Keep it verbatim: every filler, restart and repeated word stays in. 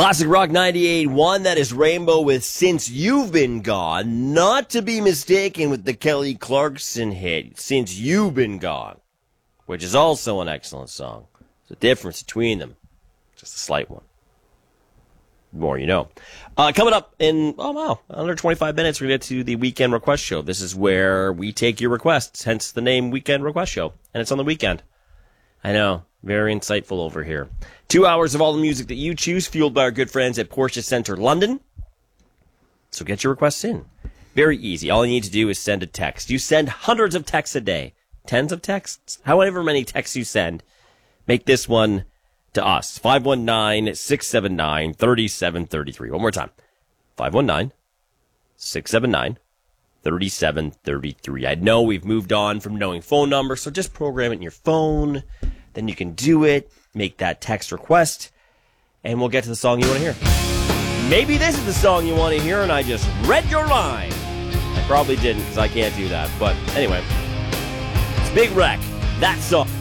Classic Rock ninety-eight point one, that is Rainbow with Since You've Been Gone, not to be mistaken with the Kelly Clarkson hit, Since You've Been Gone, which is also an excellent song. There's a difference between them, just a slight one. The more you know. Uh, coming up in, oh wow, under twenty-five minutes, we're going to get to the Weekend Request Show. This is where we take your requests, hence the name Weekend Request Show, and it's on the weekend. I know, very insightful over here. Two hours of all the music that you choose, fueled by our good friends at Porsche Centre London. So get your requests in. Very easy. All you need to do is send a text. You send hundreds of texts a day. Tens of texts. However many texts you send, make this one to us. five one nine, six seven nine, three seven three three. One more time. five one nine, six seven nine, three seven three three. I know we've moved on from knowing phone numbers, so just program it in your phone. Then you can do it. Make that text request, and we'll get to the song you want to hear. Maybe this is the song you want to hear, and I just read your line. I probably didn't, because I can't do that. But anyway, it's Big Wreck. That song.